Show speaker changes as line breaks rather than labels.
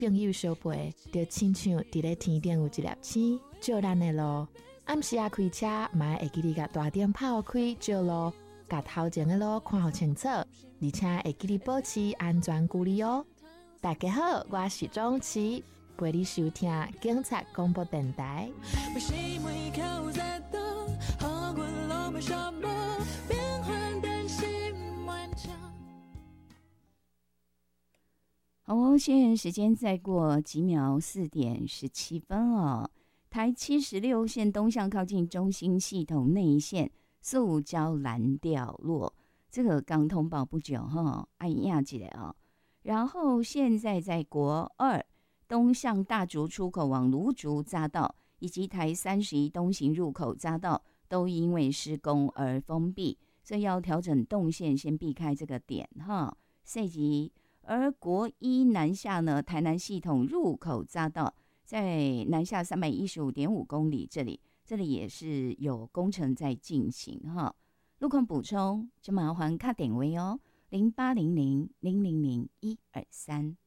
朋友相陪，就亲像伫咧天顶有一粒星照咱的路。暗时开车，嘛会记得甲大灯泡开照路，甲头前的路看好清楚，而且会记得保持安全距离哦。大家好，我是钟琪，陪你收听警察广播电台。
好哦，现在时间再过几秒，4点17分哦。台76线东向靠近中心系统内线塑胶篮掉落，这个刚通报不久哈，按压起来哦。然后现在在国2东向大竹出口往芦竹匝道以及台31东行入口匝道都因为施工而封闭，所以要调整动线，先避开这个点哈。赛级而国1南下呢，台南系统入口匝道在南下315.5公里，这里也是有工程在进行哈。路况补充就麻烦卡点位哦，0800000123。